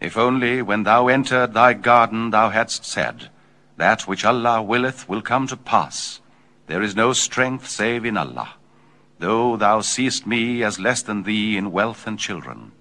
If only when thou entered thy garden thou hadst said, That which Allah willeth will come to pass. There is no strength save in Allah. Though thou seest me as less than thee in wealth and children.